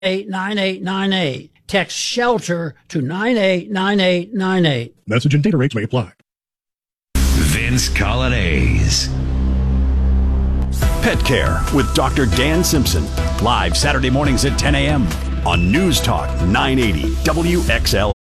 9898. Text SHELTER to 989898. Message and data rates may apply. Vince Colonnese. Pet Care with Dr. Dan Simpson. Live Saturday mornings at 10 a.m. on News Talk 980 WXL.